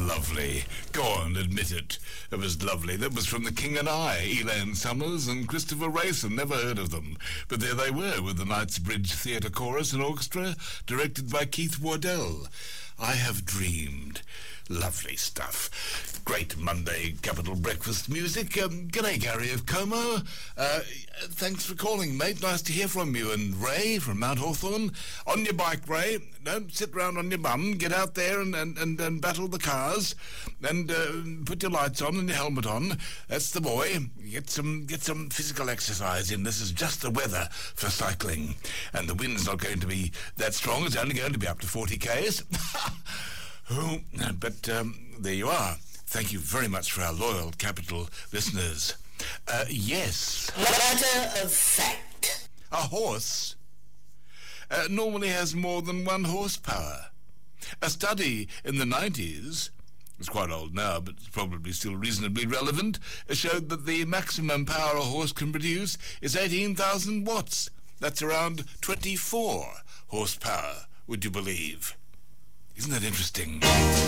lovely. Go on, admit it. It was lovely. That was from The King and I, Elan Summers and Christopher Rayson. Never heard of them. But there they were, with the Knightsbridge Theatre Chorus and Orchestra, directed by Keith Wardell. I Have Dreamed. Lovely stuff. Great Monday Capital Breakfast music. G'day, Gary of Como. Thanks for calling, mate. Nice to hear from you. And Ray from Mount Hawthorn. On your bike, Ray. Don't sit round on your bum. Get out there and battle the cars. And put your lights on and your helmet on. That's the boy. Get some physical exercise in. This is just the weather for cycling. And the wind's not going to be that strong. It's only going to be up to 40 k's. But there you are. Thank you very much for our loyal Capital listeners. Yes. Matter of fact. A horse normally has more than 1 horsepower. A study in the 90s, it's quite old now, but it's probably still reasonably relevant, showed that the maximum power a horse can produce is 18,000 watts. That's around 24 horsepower, would you believe? Isn't that interesting?